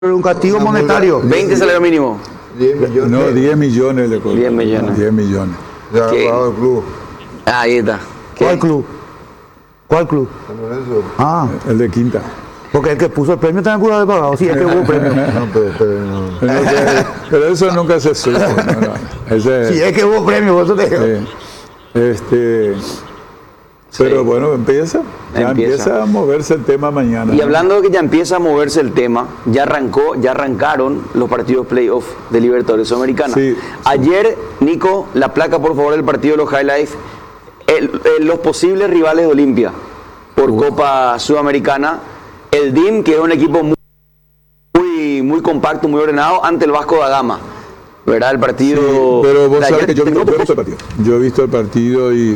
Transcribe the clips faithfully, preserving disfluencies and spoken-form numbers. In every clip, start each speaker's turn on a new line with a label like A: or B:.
A: un castigo monetario.
B: veinte salario mínimo.
C: diez millones.
D: No, diez millones le costó.
B: diez millones.
D: diez millones.
C: Ya ha
B: ¿Qué?
C: pagado el club.
B: Ah, ahí está. ¿Qué?
A: ¿Cuál club? ¿Cuál club?
C: San Lorenzo.
A: Ah,
D: El de Quinta.
A: porque el que puso el premio también pudo haber pagado. Sí, es que hubo premio.
C: No, pero, pero no.
D: Pero, ese- pero eso nunca se supo. No, no. Ese-
A: Sí, es que hubo premio, por eso te digo.
D: eh, este, pero bueno, empieza, ya
B: Empieza.
D: empieza a moverse el tema mañana.
B: Y
D: ¿no?
B: hablando de que ya empieza a moverse el tema, ya arrancó, ya arrancaron los partidos playoff de Libertadores Sudamericana.
D: Sí.
B: Ayer, Nico, la placa por favor del partido de los highlights, el- el- los posibles rivales de Olimpia por Copa Sudamericana, el D I M, que es un equipo muy, muy, muy compacto, muy ordenado, ante el Vasco da Gama. ¿Verdad? El partido.
D: Sí, pero vos
B: de
D: sabés
B: ayer
D: que yo,
B: tengo-
D: yo he visto el partido. Yo he visto el partido y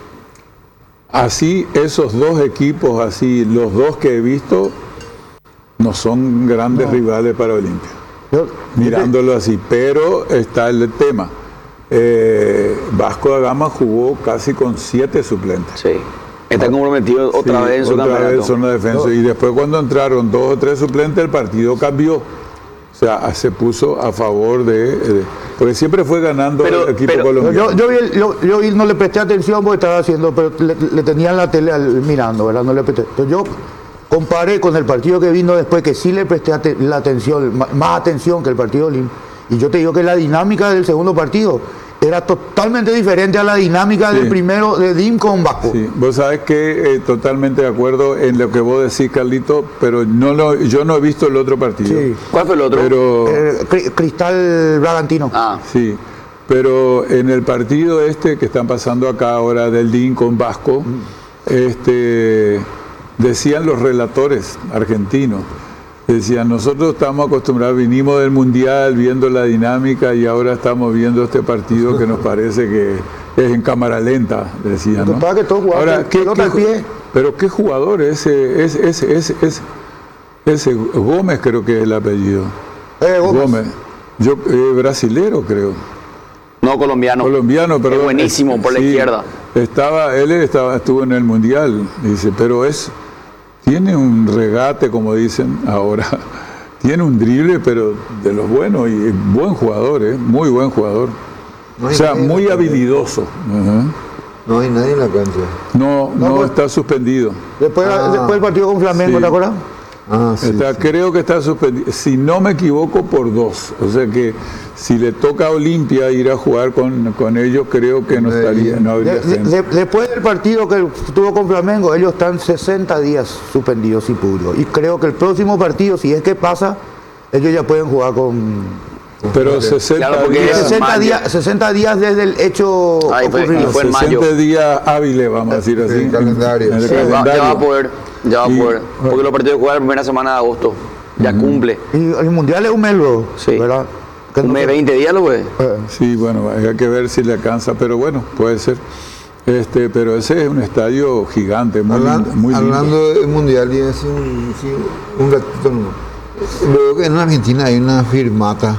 D: así esos dos equipos, así los dos que he visto, no son grandes rivales para Olimpia.
A: Yo-
D: Mirándolo así, pero está el tema. Eh, Vasco da Gama jugó casi con siete suplentes.
B: Sí. Está comprometido otra
D: Sí,
B: vez en su
D: otra
B: campeonato.
D: vez son la defensa. Y después cuando entraron dos o tres suplentes, el partido cambió. O sea, se puso a favor de... de- porque siempre fue ganando
B: Pero-
D: el equipo
B: pero-
D: colombiano.
A: Yo, yo, vi el- yo, yo vi- no le presté atención porque estaba haciendo, pero le, le tenía en la tele al- mirando, ¿verdad? No le presté. Entonces yo comparé con el partido que vino después, que sí le presté ate- la atención, ma- más atención que el partido de Olim. Y yo te digo que la dinámica del segundo partido era totalmente diferente a la dinámica
D: Sí.
A: del primero de D I M con Vasco.
D: Sí, vos sabés que eh, totalmente de acuerdo en lo que vos decís, Carlito, pero no lo, yo no he visto el otro partido.
A: Sí.
B: ¿Cuál fue el otro?
D: Pero...
A: Eh, Cri- Cristal Bragantino.
B: Ah,
D: Sí, pero en el partido este que están pasando acá ahora del D I N con Vasco, este, decían los relatores argentinos, decían, nosotros estamos acostumbrados, vinimos del Mundial viendo la dinámica y ahora estamos viendo este partido que nos parece que es en cámara lenta, decían.
A: Lo
D: ¿no?
A: que pasa es que todos jugaban
D: Ahora,
A: con
D: ¿qué,
A: pelota
D: qué
A: al pie.
D: pero qué jugador ese, ese, ese, ese, ese, ese Gómez creo que es el apellido.
A: Eh, Gómez.
D: Gómez. Yo, eh, brasilero creo.
B: no colombiano.
D: Colombiano, perdón.
B: Es buenísimo por la
D: Sí,
B: izquierda.
D: Estaba, él estaba, estuvo en el Mundial, dice, pero es, tiene un regate, como dicen ahora, tiene un drible, pero de los buenos, y buen jugador, ¿eh? Muy buen jugador.
C: No
D: O
C: hay
D: sea,
C: nadie en
D: muy
C: la cancha.
D: habilidoso. Ajá.
C: No hay nadie en la cancha.
D: No, no,
A: pues-
D: está suspendido.
A: Después,
C: Ah.
A: después del partido con Flamengo,
D: Sí.
A: ¿te acuerdas?
C: Ah, sí.
D: Está,
C: sí.
D: Creo que está suspendido, si no me equivoco, por dos. O sea que si le toca a Olimpia ir a jugar con, con ellos, creo que no
C: No
D: estaría,
C: debería.
D: no habría
A: De- de-
D: ascenso.
A: de- después del partido que tuvo con Flamengo, ellos están sesenta días suspendidos y puros. Y creo que el próximo partido, si es que pasa, ellos ya pueden jugar con
D: Pero sesenta
B: Claro, porque
D: días,
B: es
A: sesenta
B: mayo.
A: días, sesenta días desde el hecho
B: Ahí fue-
A: ocurrido.
B: y fue en mayo.
D: sesenta días hábiles, vamos a decir así.
C: el calendario.
D: en el
B: Sí, va-
D: calendario.
B: ya va a poder, ya va a
D: Y-
B: poder. Porque los partidos juegan la primera semana de agosto. Ya cumple.
A: Y el mundial es un mes luego,
B: Sí.
A: ¿verdad? Que
B: Un
A: no
B: mes,
A: sé-
B: veinte días, lo güey.
A: eh,
D: Sí, bueno, hay que ver si le alcanza, pero bueno, puede ser. Este, pero ese es un estadio gigante, muy
C: Hablan-
D: lindo. Muy lindo.
C: hablando del mundial y así un, sí, un ratito no. Veo que en Argentina hay una firmata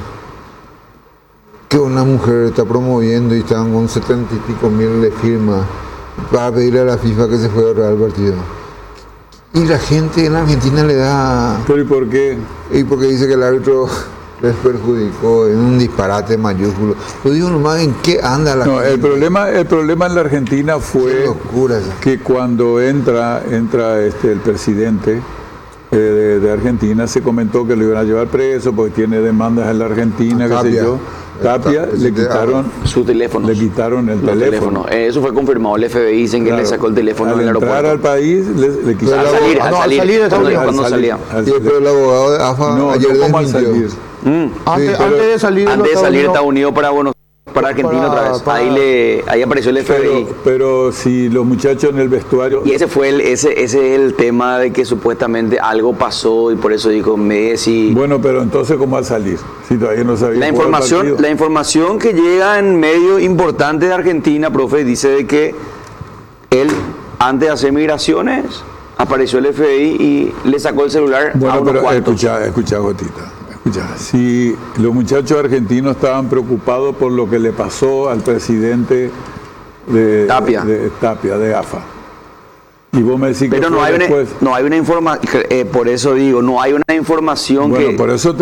C: que una mujer está promoviendo y están con setenta y pico mil de firmas para pedirle a la FIFA que se juegue el Real partido. Y la gente en Argentina le da...
D: Pero ¿y por qué?
C: Y porque dice que el árbitro les perjudicó en un disparate mayúsculo. Lo digo nomás en qué anda la
D: No, el
C: gente.
D: problema, el problema en la Argentina
C: Qué
D: fue
C: locura esa.
D: que cuando entra, entra este, el presidente eh, de, de Argentina, se comentó que lo iban a llevar preso porque tiene demandas en la Argentina,
C: A
D: qué sé
C: Tapia.
D: yo. Tapia
C: El
D: le
C: presidente-
D: quitaron,
B: Su teléfono.
D: le quitaron el
B: Los
D: teléfono.
B: teléfonos. Eh, Eso fue confirmado. El F B I dicen que le
D: Claro.
B: sacó el teléfono
D: Al
B: en el
D: entrar
B: aeropuerto.
D: al país le, le quitaron.
B: Al salir,
A: Ah,
B: al
A: no, al
B: salir,
A: salir de
B: cuando,
A: Estados
B: cuando
D: Al
B: salía.
D: salir, al
C: Y pero el abogado de AFA
D: No,
C: ayer
D: no como al
C: desmintió.
D: salir.
B: Mm.
A: Antes,
D: pero
A: antes de salir
B: Antes de
A: los
B: salir de
A: Estados
B: Estados Unidos para Buenos para Argentina
A: Para-
B: otra vez.
A: para-
B: Ahí le ahí apareció el F B I.
D: Pero, pero si los muchachos en el vestuario...
B: Y ese fue el, ese, ese es el tema de que supuestamente algo pasó y por eso dijo Messi.
D: Bueno, pero entonces ¿cómo va a salir? Si todavía no sabía
B: La
D: jugar el
B: información,
D: partido.
B: la información que llega en medios importantes de Argentina, profe, dice de que él, antes de hacer migraciones, apareció el F B I y le sacó el celular a
D: Bueno,
B: unos
D: pero
B: cuantos.
D: escucha, escucha, Gotita. Escucha, si los muchachos argentinos estaban preocupados por lo que le pasó al presidente de
B: Tapia.
D: de, Tapia, de AFA, Y vos me decís
B: Pero
D: que
B: no
D: fue
B: hay, una,
D: después.
B: no hay una información, eh, por eso digo, no hay una información
D: Bueno,
B: que...
D: por eso te